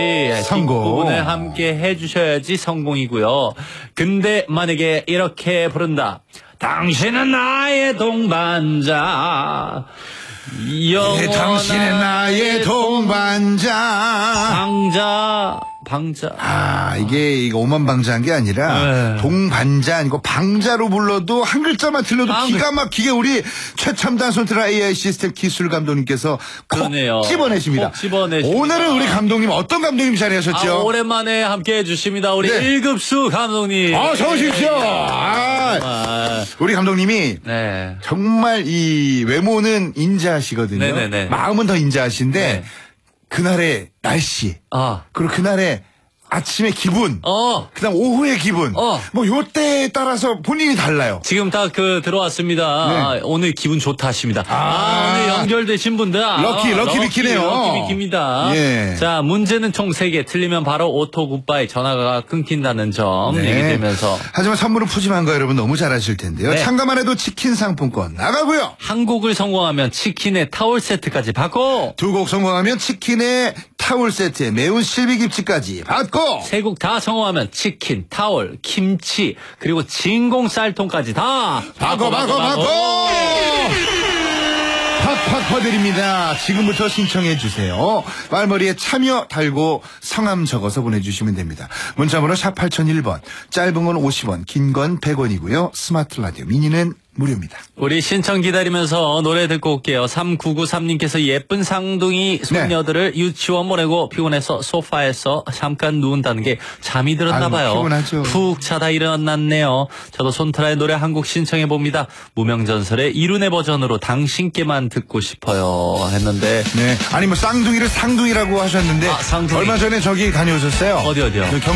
성공. 부분을 함께 해주셔야지 성공이고요. 근데 만약에 이렇게 부른다. 당신은 나의 동반자. 당신은 나의 동반자. 방자. 이게 오만방자한 게 아니라 동반자 아니고 방자로 불러도 한 글자만 틀려도 기가 막히게 우리 최첨단 손트라 AI 시스템 기술 감독님께서 그러네요. 콕 집어내십니다. 콕 집어내십니다. 오늘은 우리 감독님 어떤 감독님 자리하셨죠? 오랜만에 함께 해주십니다. 우리 1급수 감독님. 어서 오십시오. 우리 감독님이 정말 이 외모는 인자하시거든요. 네네네. 마음은 더 인자하신데 그날의 날씨 그리고 그날의 아침의 기분, 그다음 오후의 기분, 뭐 요때에 따라서 본인이 달라요. 지금 딱 들어왔습니다. 오늘 기분 좋다 하십니다. 오늘 연결되신 분들 럭키 비키네요. 럭키 비키입니다. 자, 문제는 총 3개. 틀리면 바로 오토 굿바이 전화가 끊긴다는 점 얘기되면서. 하지만 선물은 푸짐한 거 여러분 너무 잘하실 텐데요. 참가만 해도 치킨 상품권 나가고요. 한 곡을 성공하면 치킨에 타월 세트까지 받고, 2곡 성공하면 치킨에 타월 세트에 매운 실비김치까지 받고, 3곡 다 성공하면 치킨, 타월, 김치, 그리고 진공 쌀통까지 다 받고 팍팍 드립니다. 지금부터 신청해 주세요. 말머리에 참여 달고 성함 적어서 보내주시면 됩니다. 문자번호 샵 8001번, 짧은 건 50원, 긴 건 100원이고요. 스마트 라디오 미니는 무료입니다. 우리 신청 기다리면서 노래 듣고 올게요. 3993님께서 예쁜 쌍둥이 손녀들을 유치원 보내고 피곤해서 소파에서 잠깐 누운다는 게 잠이 들었나 봐요. 피곤하죠. 푹 자다 일어났네요. 저도 손트라의 노래 한 곡 신청해 봅니다. 무명전설의 이룬의 버전으로 당신께만 듣고 싶어요 했는데. 아니 뭐 쌍둥이를 상둥이라고 하셨는데 쌍둥이. 얼마 전에 저기 다녀오셨어요. 어디요?